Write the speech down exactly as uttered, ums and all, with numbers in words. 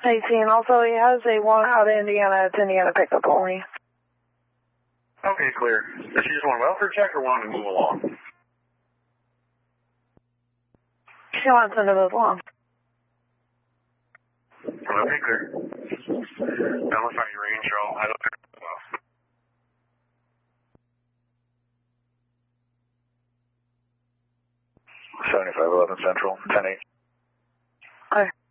eighteen. Also, he has a one out of Indiana. It's Indiana pickup only. Okay, clear. Does she just want a welfare check or want to move along? She wants to move along. Okay, clear. Now let's find your range, I'll head up there as well. seventy-five eleven Central, ten eight. Okay.